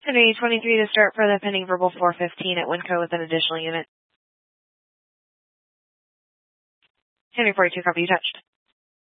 Henry 23 to start for the pending verbal 415 at Winco with an additional unit. Henry 42, copy, you touched.